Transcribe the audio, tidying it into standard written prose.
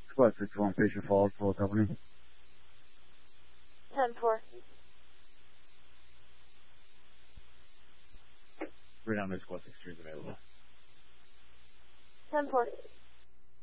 Squad 61, Patient Falls, full company. 10-4. Right now, there's Squad 63 is available. 10-4.